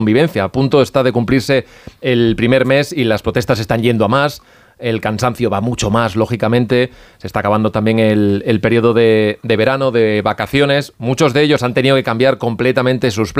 convivencia. A punto está de cumplirse el primer mes y las protestas están yendo a más. El cansancio va mucho más, lógicamente. Se está acabando también el periodo de verano, de vacaciones. Muchos de ellos han tenido que cambiar completamente sus planes.